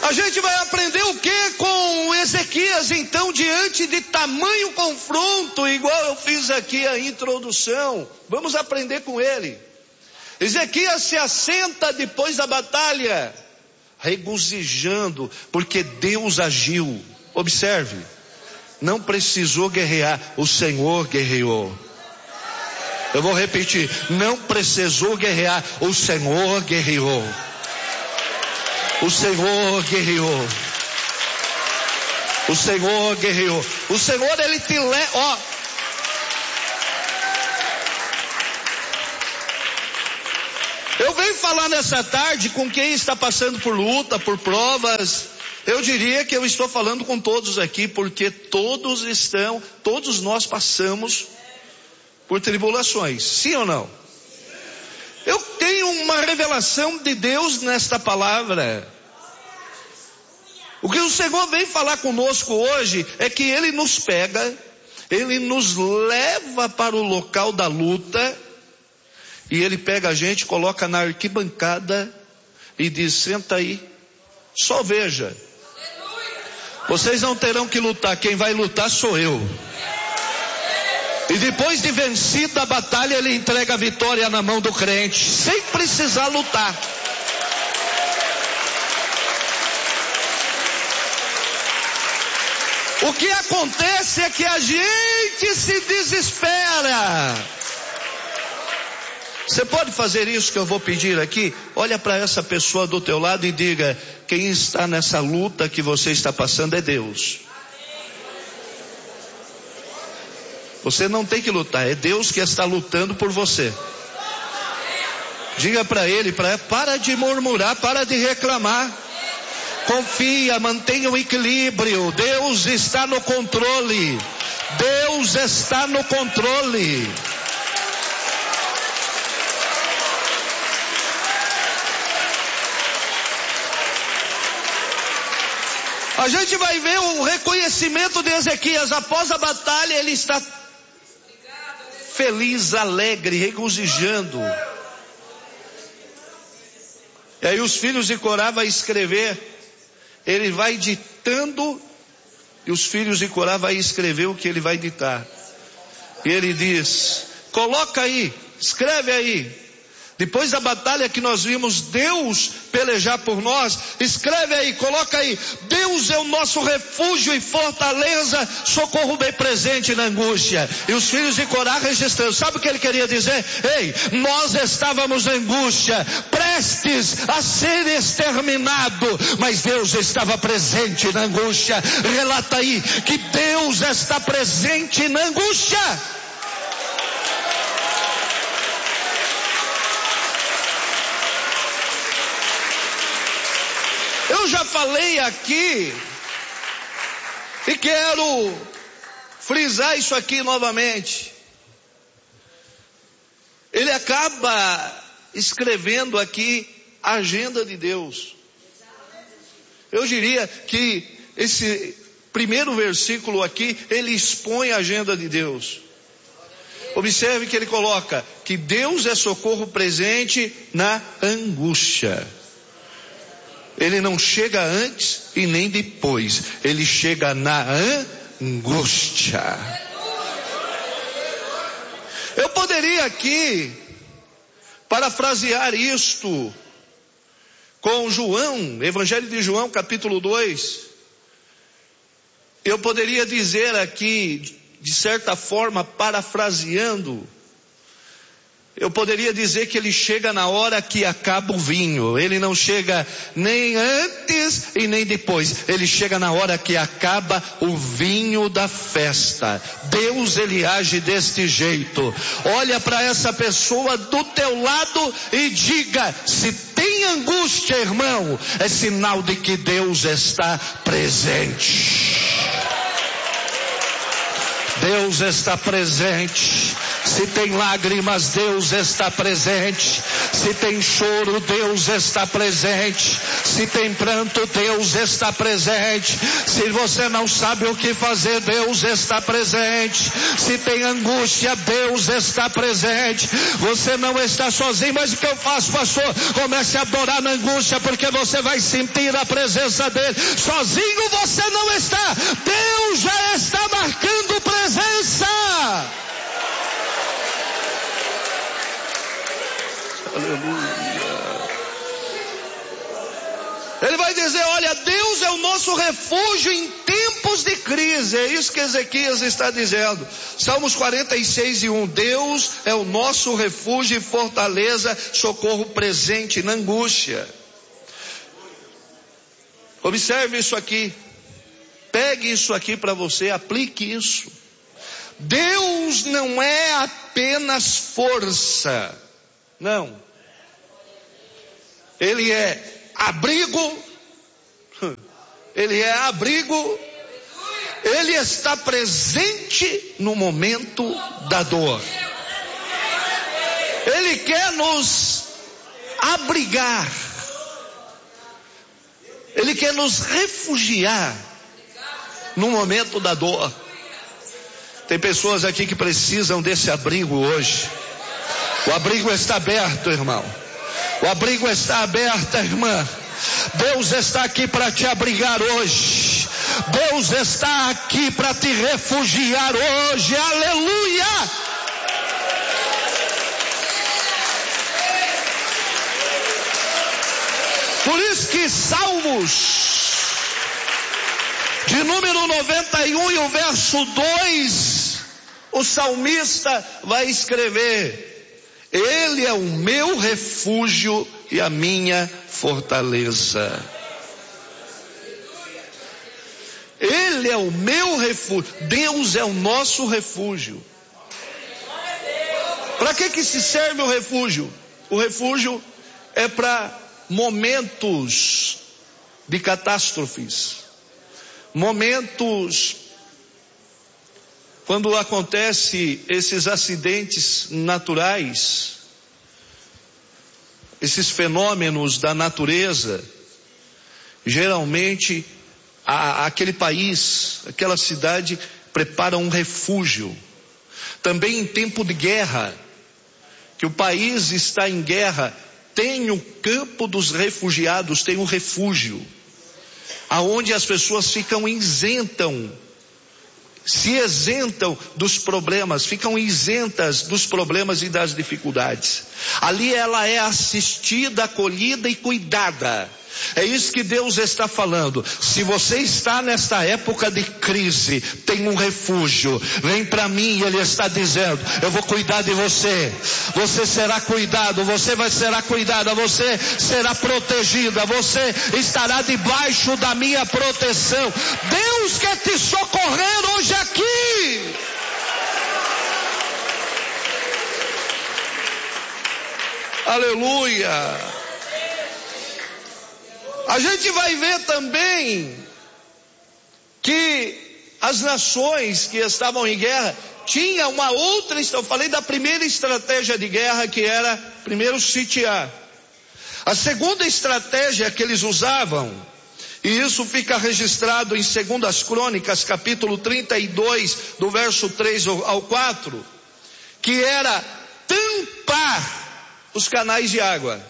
A gente vai aprender o que com Ezequias, então, diante de tamanho confronto, igual eu fiz aqui a introdução. Vamos aprender com ele. Ezequias se assenta depois da batalha, regozijando, porque Deus agiu. Observe, não precisou guerrear, o Senhor guerreou. Eu vou repetir, não precisou guerrear, o Senhor guerreou. O Senhor guerreou. O Senhor guerreou. O Senhor, Ele te leva, Eu venho falar nessa tarde com quem está passando por luta, por provas. Eu diria que eu estou falando com todos aqui, porque todos nós passamos por tribulações. Sim ou não? Eu tenho uma revelação de Deus nesta palavra. O que o Senhor vem falar conosco hoje é que Ele nos pega, Ele nos leva para o local da luta, e Ele pega a gente, coloca na arquibancada e diz: senta aí, só veja. Vocês não terão que lutar, quem vai lutar sou eu. E depois de vencida a batalha, Ele entrega a vitória na mão do crente, sem precisar lutar. O que acontece é que a gente se desespera. Você pode fazer isso que eu vou pedir aqui? Olha para essa pessoa do teu lado e diga: quem está nessa luta que você está passando é Deus. Você não tem que lutar, é Deus que está lutando por você. Diga para ele, para de murmurar, para de reclamar. Confia, mantenha o equilíbrio. Deus está no controle. Deus está no controle. A gente vai ver o reconhecimento de Ezequias. Após a batalha, ele está feliz, alegre, regozijando. E aí os filhos de Corá vão escrever. Ele vai ditando, e os filhos de Corá vão escrever o que ele vai ditar. E ele diz: coloca aí, escreve aí. Depois da batalha que nós vimos Deus pelejar por nós, escreve aí, coloca aí: Deus é o nosso refúgio e fortaleza, socorro bem presente na angústia. E os filhos de Corá registrando. Sabe o que ele queria dizer? Ei, nós estávamos na angústia, prestes a ser exterminado, mas Deus estava presente na angústia. Relata aí que Deus está presente na angústia. Eu já falei aqui e quero frisar isso aqui novamente. Ele acaba escrevendo aqui a agenda de Deus. Eu diria que esse primeiro versículo aqui, ele expõe a agenda de Deus. Observe que ele coloca que Deus é socorro presente na angústia. Ele não chega antes e nem depois. Ele chega na angústia. Eu poderia aqui parafrasear isto com João, Evangelho de João, capítulo 2. Eu poderia dizer aqui, de certa forma, parafraseando, eu poderia dizer que ele chega na hora que acaba o vinho. Ele não chega nem antes e nem depois. Ele chega na hora que acaba o vinho da festa. Deus, ele age deste jeito. Olha para essa pessoa do teu lado e diga: se tem angústia, irmão, é sinal de que Deus está presente. Deus está presente. Se tem lágrimas, Deus está presente. Se tem choro, Deus está presente. Se tem pranto, Deus está presente. Se você não sabe o que fazer, Deus está presente. Se tem angústia, Deus está presente. Você não está sozinho, mas o que eu faço, pastor? Comece a adorar na angústia, porque você vai sentir a presença dele. Sozinho você não está. Deus já está marcando presença. Aleluia. Ele vai dizer, olha, Deus é o nosso refúgio em tempos de crise. É isso que Ezequias está dizendo. Salmos 46:1. Deus é o nosso refúgio e fortaleza, socorro presente na angústia. Observe isso aqui. Pegue isso aqui para você, aplique isso. Deus não é apenas força. Não. Ele é abrigo. Ele é abrigo. Ele está presente no momento da dor. Ele quer nos abrigar. Ele quer nos refugiar no momento da dor. Tem pessoas aqui que precisam desse abrigo hoje. O abrigo está aberto, irmão. O abrigo está aberto, irmã. Deus está aqui para te abrigar hoje. Deus está aqui para te refugiar hoje. Aleluia! Por isso que Salmos de número 91 e o verso 2, o salmista vai escrever: Ele é o meu refúgio e a minha fortaleza. Ele é o meu refúgio. Deus é o nosso refúgio. Para que se serve o refúgio? O refúgio é para momentos de catástrofes. Momentos quando acontece esses acidentes naturais, esses fenômenos da natureza, geralmente aquele país, aquela cidade prepara um refúgio. Também em tempo de guerra, que o país está em guerra, tem o campo dos refugiados, tem um refúgio, aonde as pessoas se isentam dos problemas, ficam isentas dos problemas e das dificuldades. Ali ela é assistida, acolhida e cuidada. É isso que Deus está falando. Se você está nesta época de crise, tem um refúgio, vem para mim. Ele está dizendo: eu vou cuidar de você. Você será cuidado, você será cuidada, você será protegida, você estará debaixo da minha proteção. Deus quer te socorrer hoje aqui. Aleluia. A gente vai ver também que as nações que estavam em guerra tinham uma outra, eu falei da primeira estratégia de guerra, que era primeiro sitiar. A segunda estratégia que eles usavam, e isso fica registrado em 2 Crônicas, capítulo 32, do verso 3 ao 4, que era tampar os canais de água.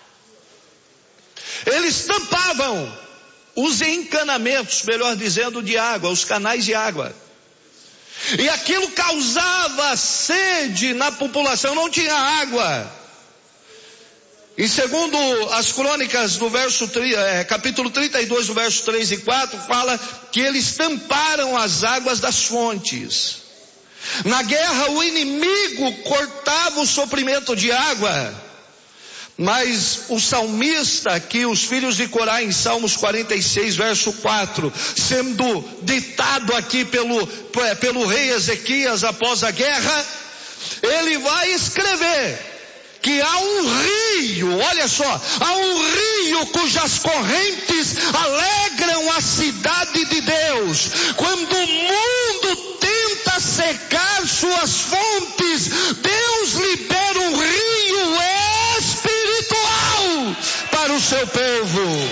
Eles tampavam os encanamentos, melhor dizendo, de água, os canais de água. E aquilo causava sede na população, não tinha água. E segundo as crônicas do capítulo 32, do verso 3 e 4, fala que eles tamparam as águas das fontes. Na guerra o inimigo cortava o suprimento de água. Mas o salmista aqui, os filhos de Corá, em Salmos 46, verso 4, sendo ditado aqui pelo rei Ezequias após a guerra, ele vai escrever que há um rio, olha só, há um rio cujas correntes alegram a cidade de Deus. Quando o mundo tenta basta secar suas fontes, Deus libera um rio espiritual para o seu povo.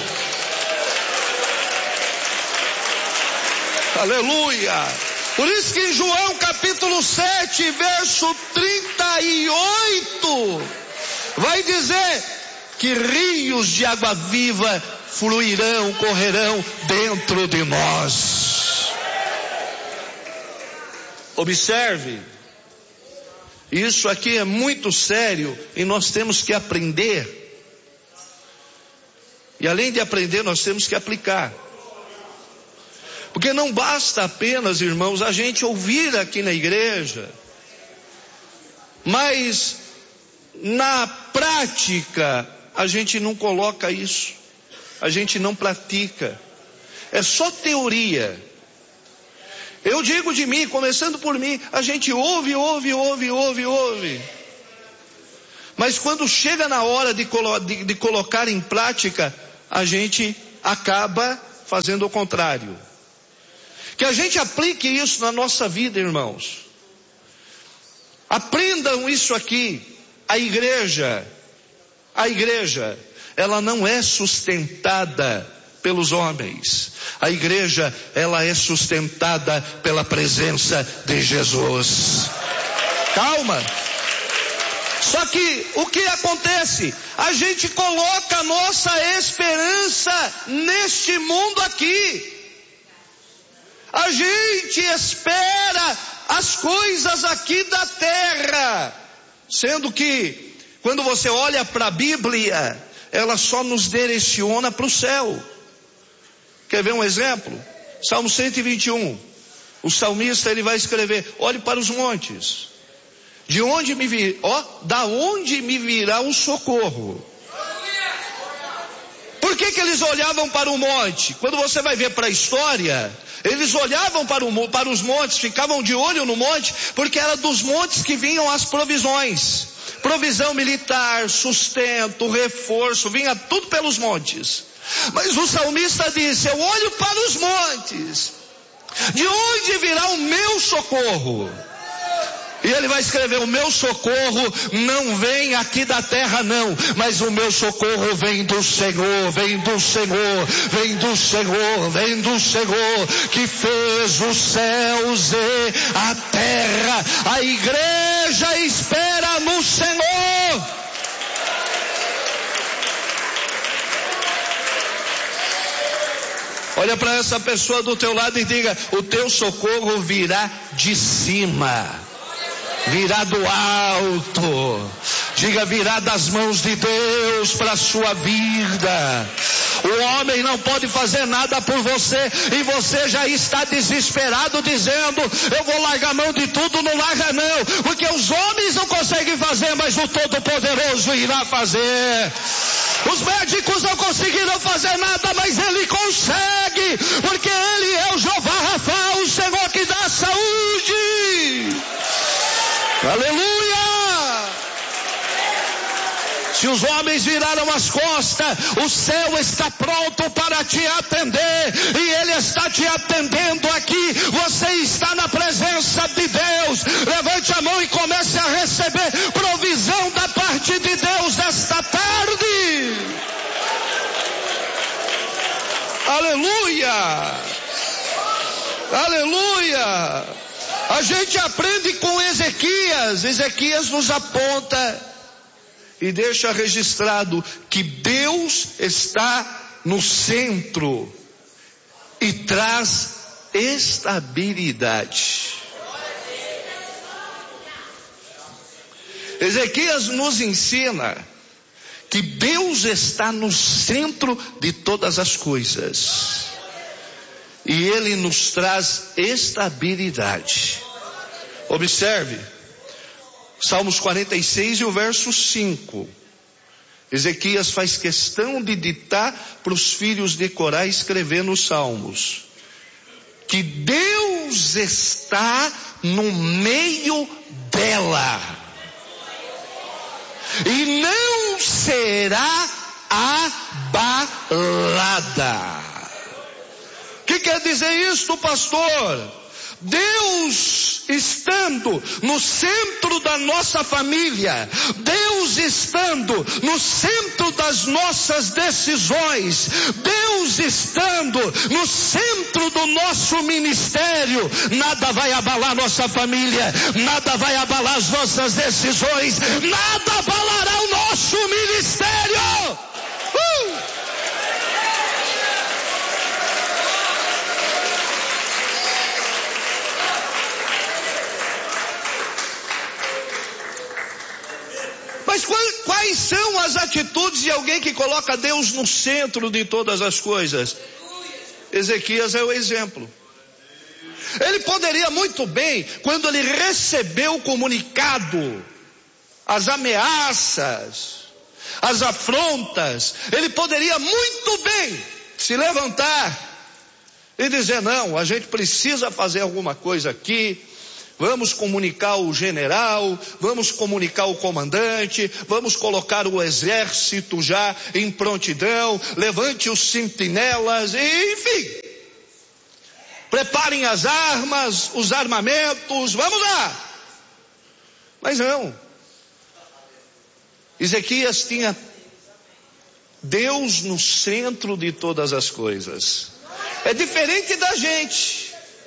Aleluia! Por isso que em João capítulo 7, verso 38, vai dizer que rios de água viva fluirão, correrão dentro de nós. Observe, isso aqui é muito sério e nós temos que aprender. E além de aprender, nós temos que aplicar. Porque não basta apenas, irmãos, a gente ouvir aqui na igreja, mas na prática a gente não coloca isso, a gente não pratica, é só teoria. Eu digo de mim, começando por mim, a gente ouve, mas quando chega na hora de colocar em prática, a gente acaba fazendo o contrário. Que a gente aplique isso na nossa vida, irmãos. Aprendam isso aqui. A igreja, ela não é sustentada pelos homens. A igreja, ela é sustentada pela presença de Jesus. Calma. Só que o que acontece? A gente coloca a nossa esperança neste mundo aqui. A gente espera as coisas aqui da terra, sendo que quando você olha para a Bíblia, ela só nos direciona para o céu. Quer ver um exemplo? Salmo 121, o salmista ele vai escrever: olhe para os montes, da onde me virá o socorro? Por que eles olhavam para o monte? Quando você vai ver para a história, eles olhavam para os montes, ficavam de olho no monte, porque era dos montes que vinham as provisões. Provisão militar, sustento, reforço, vinha tudo pelos montes. Mas o salmista disse: eu olho para os montes, de onde virá o meu socorro? E ele vai escrever: o meu socorro não vem aqui da terra não, mas o meu socorro vem do Senhor, vem do Senhor, vem do Senhor, vem do Senhor, que fez os céus e a terra. A igreja espera no Senhor. Olha para essa pessoa do teu lado e diga: o teu socorro virá de cima. Virá do alto. Diga: virá das mãos de Deus para a sua vida. O homem não pode fazer nada por você, e você já está desesperado dizendo: eu vou largar a mão de tudo. Não larga não, porque os homens não conseguem fazer, mas o Todo-Poderoso irá fazer. Os médicos não conseguiram fazer nada, mas Ele consegue, porque Ele é o Jeová Rafa, o Senhor que dá saúde. Aleluia! Se os homens viraram as costas, o céu está pronto para te atender, e Ele está te atendendo aqui. Você está na presença de Deus. Levante a mão e comece a receber provisão da parte de Deus nesta tarde. Aleluia! Aleluia! A gente aprende com Ezequias. Ezequias nos aponta e deixa registrado que Deus está no centro e traz estabilidade. Ezequias nos ensina que Deus está no centro de todas as coisas. E Ele nos traz estabilidade. Observe, Salmos 46 e o verso 5. Ezequias faz questão de ditar para os filhos de Corá escrever nos Salmos: que Deus está no meio dela, e não será abalada. O que quer dizer isso, pastor? Deus estando no centro da nossa família, Deus estando no centro das nossas decisões, Deus estando no centro do nosso ministério, nada vai abalar nossa família, nada vai abalar as nossas decisões, nada abalará o nosso ministério. Mas quais são as atitudes de alguém que coloca Deus no centro de todas as coisas? Ezequias é o exemplo. Ele poderia muito bem, quando ele recebeu o comunicado, as ameaças, as afrontas, ele poderia muito bem se levantar e dizer: não, a gente precisa fazer alguma coisa aqui. Vamos comunicar o general, vamos comunicar o comandante, vamos colocar o exército já em prontidão, levante os sentinelas, enfim. Preparem as armas, os armamentos, vamos lá. Mas não. Ezequias tinha Deus no centro de todas as coisas. É diferente da gente.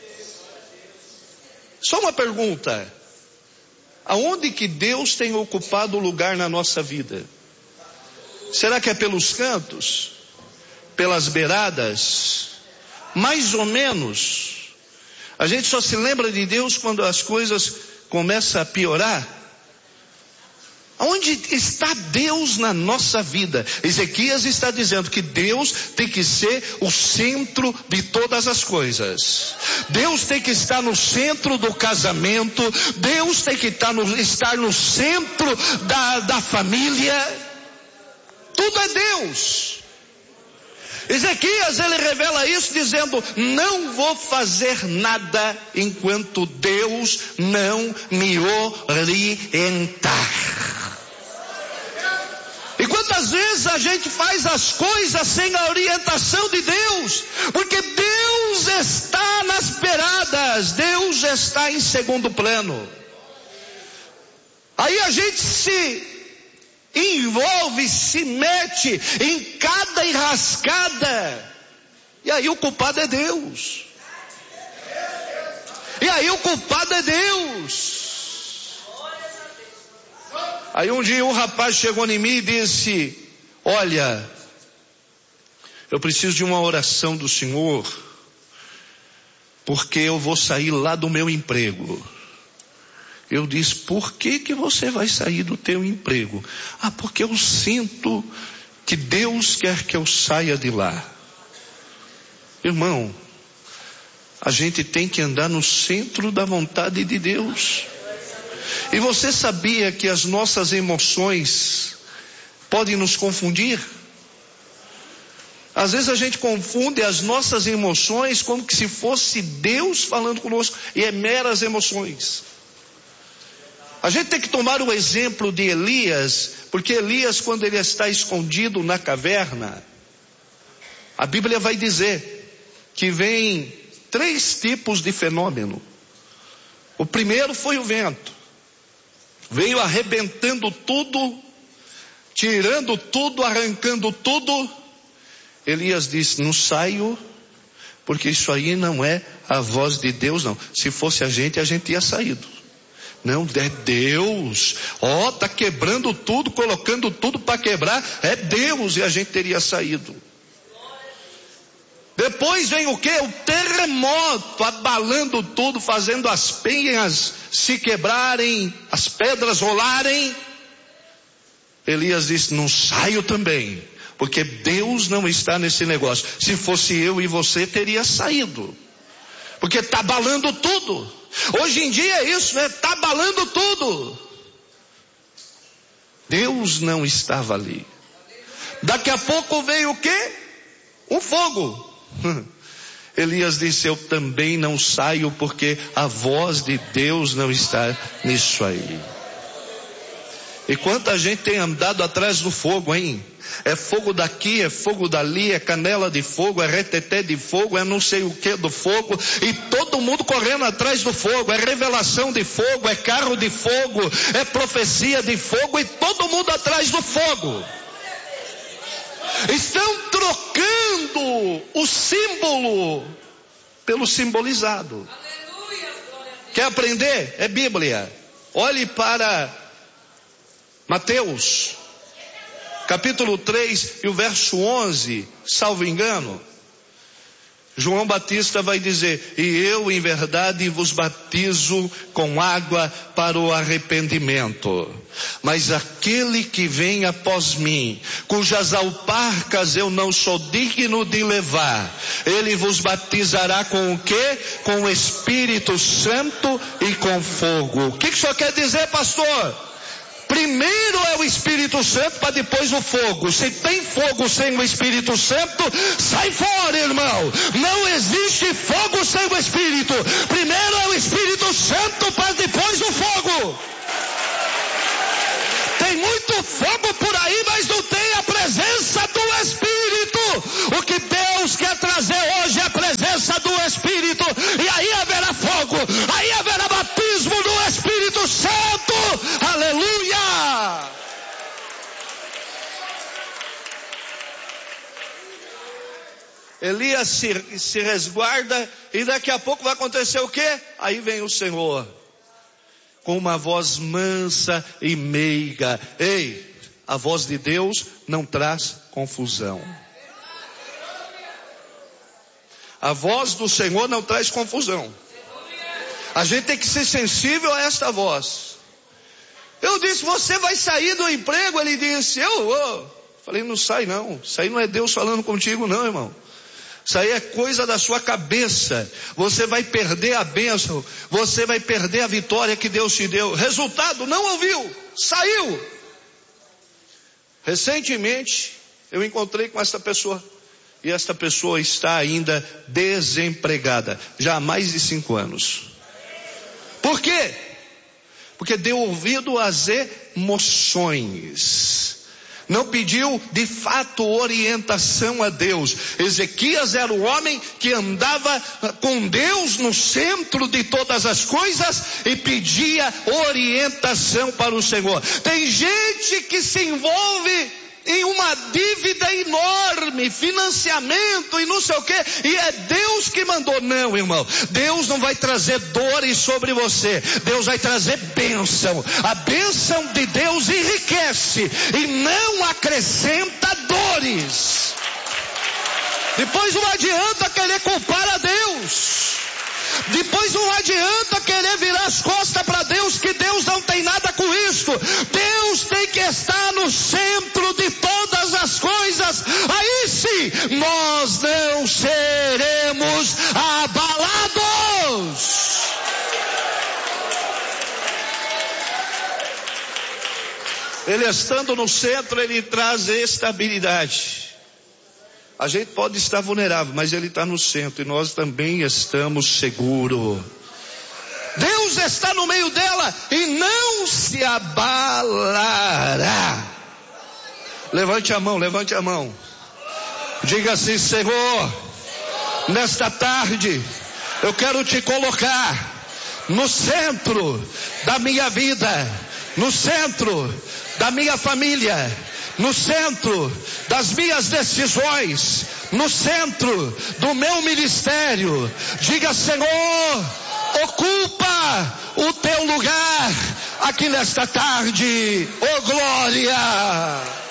Só uma pergunta: aonde que Deus tem ocupado o lugar na nossa vida? Será que é pelos cantos? Pelas beiradas? Mais ou menos. A gente só se lembra de Deus quando as coisas começam a piorar. Aonde está Deus na nossa vida? Ezequias está dizendo que Deus tem que ser o centro de todas as coisas. Deus tem que estar no centro do casamento. Deus tem que estar no centro da família. Tudo é Deus. Ezequias, ele revela isso dizendo: não vou fazer nada enquanto Deus não me orientar. E quantas vezes a gente faz as coisas sem a orientação de Deus? Porque Deus está nas beiradas, Deus está em segundo plano. Aí a gente se envolve, se mete em cada enrascada. E aí o culpado é Deus. E aí o culpado é Deus. Aí um dia um rapaz chegou em mim e disse: olha, eu preciso de uma oração do Senhor, porque eu vou sair lá do meu emprego. Eu disse: por que você vai sair do teu emprego? Ah, porque eu sinto que Deus quer que eu saia de lá. Irmão, a gente tem que andar no centro da vontade de Deus. E você sabia que as nossas emoções podem nos confundir? Às vezes a gente confunde as nossas emoções como que se fosse Deus falando conosco, e é meras emoções. A gente tem que tomar o exemplo de Elias, porque Elias, quando ele está escondido na caverna, a Bíblia vai dizer que vem 3 tipos de fenômeno. O primeiro foi o vento. Veio arrebentando tudo, tirando tudo, arrancando tudo. Elias disse: não saio, porque isso aí não é a voz de Deus não. Se fosse a gente ia saído. Não, é Deus. Tá quebrando tudo, colocando tudo para quebrar. É Deus, e a gente teria saído. Depois vem o quê? O terremoto, abalando tudo, fazendo as penhas se quebrarem, as pedras rolarem. Elias disse: não saio também, porque Deus não está nesse negócio. Se fosse eu e você, teria saído, porque está abalando tudo. Hoje em dia é isso, né? Está abalando tudo. Deus não estava ali. Daqui a pouco veio o quê? Um fogo. Elias disse: eu também não saio, porque a voz de Deus não está nisso aí. E quanta gente tem andado atrás do fogo, hein? É fogo daqui, é fogo dali, é canela de fogo, é reteté de fogo, é não sei o que do fogo, e todo mundo correndo atrás do fogo, é revelação de fogo, é carro de fogo, é profecia de fogo, e todo mundo atrás do fogo. Estão trocando o símbolo pelo simbolizado. Quer aprender? É Bíblia. Olhe para Mateus, capítulo 3 e o verso 11, salvo engano. João Batista vai dizer: e eu em verdade vos batizo com água para o arrependimento, mas aquele que vem após mim, cujas alparcas eu não sou digno de levar, ele vos batizará com o quê? Com o Espírito Santo e com fogo. O que isso quer dizer, pastor? Primeiro é o Espírito Santo, para depois o fogo. Se tem fogo sem o Espírito Santo, sai fora, irmão. Não existe fogo sem o Espírito. Primeiro é o Espírito Santo, para depois o fogo. Tem muito fogo por aí, mas não tem a presença do Espírito. O que Deus quer trazer hoje é a presença do Espírito. E aí haverá fogo, aí haverá batismo do Espírito Santo. Aleluia! Elias se resguarda e daqui a pouco vai acontecer o quê? Aí vem o Senhor com uma voz mansa e meiga. Ei, a voz de Deus não traz confusão. A voz do Senhor não traz confusão. A gente tem que ser sensível a esta voz. Eu disse: você vai sair do emprego? Ele disse: eu falei: não sai não. Isso aí não é Deus falando contigo não, irmão. Isso aí é coisa da sua cabeça. Você vai perder a bênção. Você vai perder a vitória que Deus te deu. Resultado, não ouviu. Saiu. Recentemente, eu encontrei com esta pessoa. E esta pessoa está ainda desempregada. Já há mais de 5 anos. Por quê? Porque deu ouvido às emoções. Não pediu de fato orientação a Deus. Ezequias era o homem que andava com Deus no centro de todas as coisas e pedia orientação para o Senhor. Tem gente que se envolve em uma dívida enorme, financiamento e não sei o que, e é Deus que mandou. Não, irmão, Deus não vai trazer dores sobre você, Deus vai trazer bênção. A bênção de Deus enriquece e não acrescenta dores. Depois não adianta querer culpar a Deus. Depois não adianta querer virar as costas para Deus, que Deus não tem nada com isso. Deus tem que estar no centro de todas as coisas. Aí sim, nós não seremos abalados. Ele estando no centro, ele traz estabilidade. A gente pode estar vulnerável, mas ele está no centro e nós também estamos seguros. Deus está no meio dela e não se abalará. Levante a mão, levante a mão. Diga assim: Senhor, nesta tarde eu quero te colocar no centro da minha vida, no centro da minha família, no centro das minhas decisões, no centro do meu ministério. Diga: Senhor, ocupa o teu lugar aqui nesta tarde. Oh glória!